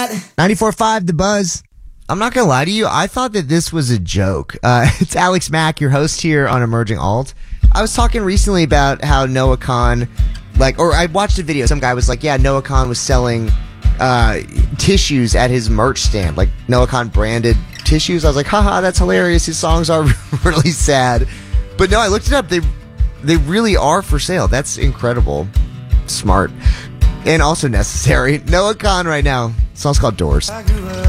94.5 The Buzz. I'm not going to lie to you. I thought that this was a joke. It's Alex Mack, your host here on Emerging Alt. I was talking recently about how Noah Kahan, or I watched a video. Some guy was like, yeah, Noah Kahan was selling tissues at his merch stand, like Noah Kahan branded tissues. I was like, haha, that's hilarious. His songs are really sad. But no, I looked it up. They really are for sale. That's incredible. Smart. And also necessary. Noah Kahan right now. The song's called Doors.